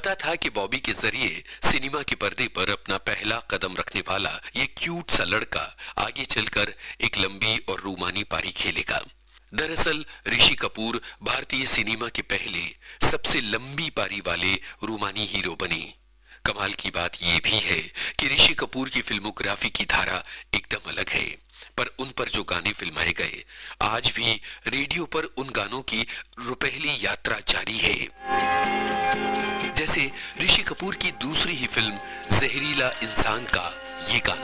पता था कि बॉबी के जरिए सिनेमा के पर्दे पर अपना पहला कदम रखने वाला ये क्यूट सा लड़का आगे चलकर एक लंबी और रूमानी पारी खेलेगा। दरअसल ऋषि कपूर भारतीय सिनेमा के पहले सबसे लंबी पारी वाले रूमानी हीरो बने। कमाल की बात यह भी है कि ऋषि कपूर की फिल्मोग्राफी की धारा एकदम अलग है, पर उन पर जो गाने फिल्माए गए आज भी रेडियो पर उन गानों की रुपहली यात्रा जारी है। जैसे ऋषि कपूर की दूसरी ही फिल्म जहरीला इंसान का ये गाना।